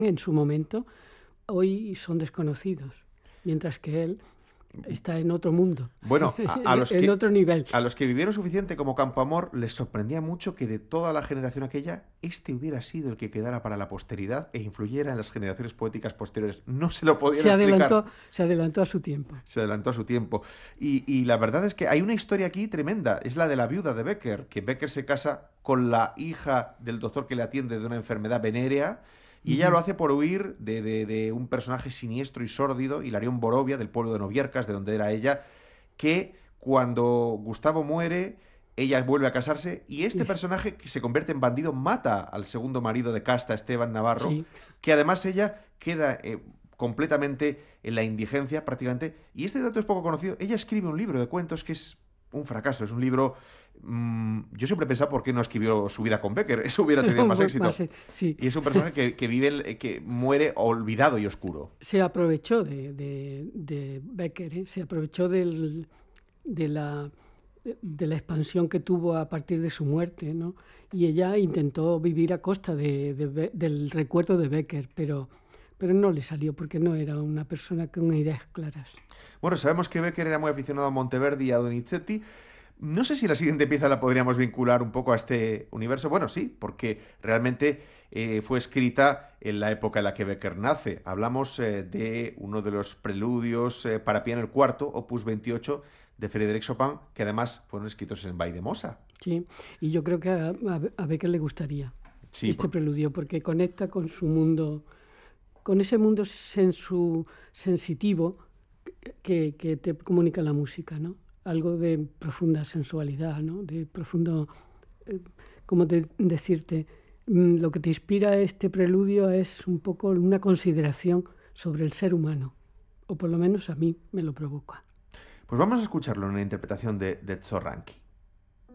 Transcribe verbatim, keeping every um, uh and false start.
en su momento, hoy son desconocidos, mientras que él está en otro mundo, Bueno, a, a los en que, otro nivel. a los que vivieron suficiente como Campoamor les sorprendía mucho que de toda la generación aquella, este hubiera sido el que quedara para la posteridad e influyera en las generaciones poéticas posteriores. No se lo podían Se explicar. adelantó, se adelantó a su tiempo. Se adelantó a su tiempo. Y, y la verdad es que hay una historia aquí tremenda. Es la de la viuda de Becker, que Becker se casa con la hija del doctor que le atiende de una enfermedad venérea. Y ella Ujú. lo hace por huir de, de, de un personaje siniestro y sórdido, Hilarión Borovia, del pueblo de Noviercas, de donde era ella, que cuando Gustavo muere, ella vuelve a casarse y este Y- personaje que se convierte en bandido mata al segundo marido de casta, Esteban Navarro, Sí, que además ella queda eh, completamente en la indigencia prácticamente. Y este dato es poco conocido. Ella escribe un libro de cuentos que es un fracaso, es un libro... mmm, yo siempre he pensado por qué no escribió su vida con Becker, eso hubiera tenido más éxito. más, eh, sí. Y es un personaje que, que vive, que muere olvidado y oscuro. Se aprovechó de, de, de Becker, ¿eh? Se aprovechó del, de, la, de la expansión que tuvo a partir de su muerte, ¿no? Y ella intentó vivir a costa de, de, del recuerdo de Becker, pero, pero no le salió porque no era una persona con ideas claras. Bueno, sabemos que Becker era muy aficionado a Monteverdi y a Donizetti. No sé si la siguiente pieza la podríamos vincular un poco a este universo. Bueno, sí, porque realmente eh, fue escrita en la época en la que Becker nace. Hablamos eh, de uno de los preludios eh, para piano el cuarto, opus veintiocho, de Frédéric Chopin, que además fueron escritos en Valldemosa. Sí, y yo creo que a, a, a Becker le gustaría Sí, este por... preludio porque conecta con su mundo, con ese mundo sensu, sensitivo que, que te comunica la música, ¿no? Algo de profunda sensualidad, ¿no? De profundo, eh, como de, decirte, mm, lo que te inspira este preludio es un poco una consideración sobre el ser humano, o por lo menos a mí me lo provoca. Pues vamos a escucharlo en una interpretación de, de Zorranki.